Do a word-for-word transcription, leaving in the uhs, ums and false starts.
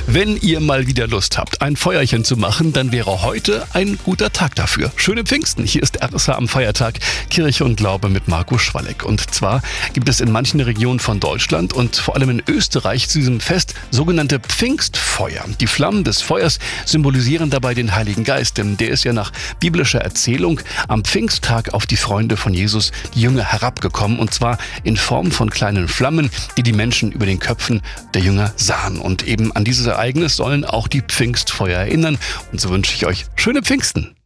Wenn ihr mal wieder Lust habt, ein Feuerchen zu machen, dann wäre heute ein guter Tag dafür. Schöne Pfingsten, hier ist R S H am Feiertag, Kirche und Glaube mit Marco Schwalleck. Und zwar gibt es in manchen Regionen von Deutschland und vor allem in Österreich zu diesem Fest sogenannte Pfingstfeuer. Die Flammen des Feuers symbolisieren dabei den Heiligen Geist, denn der ist ja nach biblischer Erzählung am Pfingsttag auf die Freunde von Jesus, die Jünger, herabgekommen, und zwar in Form von kleinen Flammen, die die Menschen über den Köpfen der Jünger sahen. Und eben an dieses Ereignis sollen auch die Pfingstfeuer erinnern. Und so wünsche ich euch schöne Pfingsten.